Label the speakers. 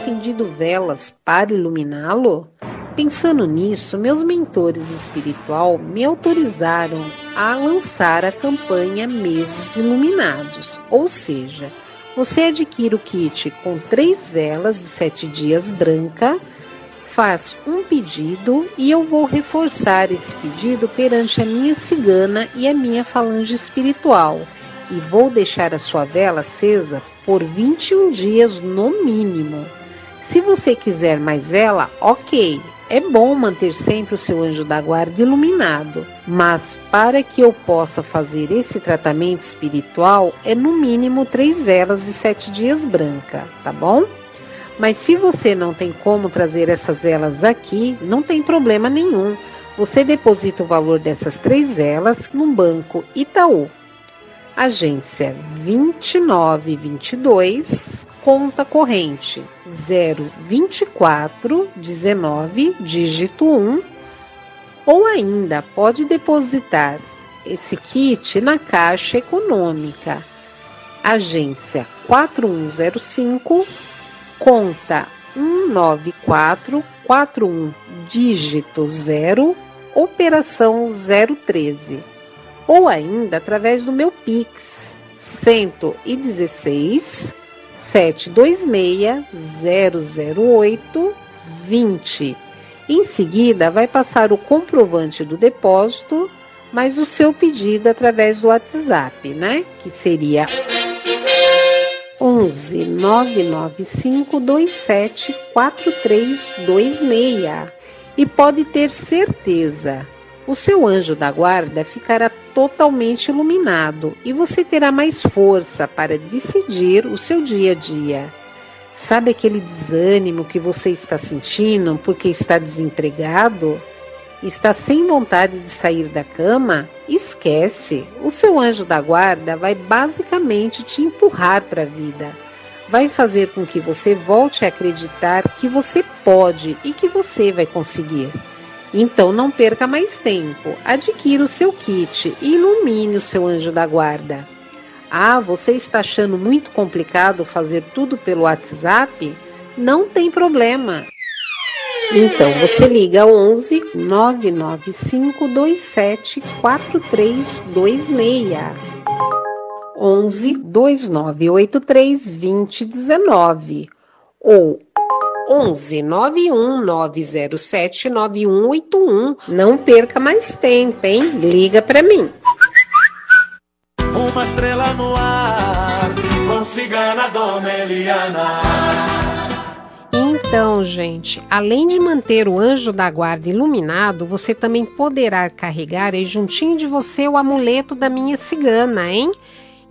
Speaker 1: acendido velas para iluminá-lo? Pensando nisso, meus mentores espiritual me autorizaram a lançar a campanha Meses Iluminados, ou seja, você adquire o kit com 3 velas de 7 dias branca, faz um pedido e eu vou reforçar esse pedido perante a minha cigana e a minha falange espiritual e vou deixar a sua vela acesa por 21 dias no mínimo. Se você quiser mais vela, ok. É bom manter sempre o seu anjo da guarda iluminado, mas para que eu possa fazer esse tratamento espiritual, é no mínimo 3 velas de 7 dias branca, tá bom? Mas se você não tem como trazer essas velas aqui, não tem problema nenhum. Você deposita o valor dessas 3 velas no Banco Itaú. Agência 2922, conta corrente 02419, dígito 1, ou ainda pode depositar esse kit na Caixa Econômica, agência 4105, conta 19441, dígito 0, operação 013. Ou ainda através do meu Pix, 116 726 008 20. Em seguida, vai passar o comprovante do depósito, mais o seu pedido através do WhatsApp, né? Que seria 11 995 27 4326. E pode ter certeza, o seu anjo da guarda ficará totalmente iluminado e você terá mais força para decidir o seu dia a dia. Sabe aquele desânimo que você está sentindo porque está desempregado? Está sem vontade de sair da cama? Esquece! O seu anjo da guarda vai basicamente te empurrar para a vida. Vai fazer com que você volte a acreditar que você pode e que você vai conseguir. Então não perca mais tempo, adquira o seu kit e ilumine o seu anjo da guarda. Ah, você está achando muito complicado fazer tudo pelo WhatsApp? Não tem problema. Então você liga 11 995 27 4326, 11 2983 2019 ou 11 91 907 9181. Não perca mais tempo, hein? Liga pra mim.
Speaker 2: Uma estrela no ar, com cigana Dona Eliana.
Speaker 1: Então, gente, além de manter o anjo da guarda iluminado, você também poderá carregar aí juntinho de você o amuleto da minha cigana, hein?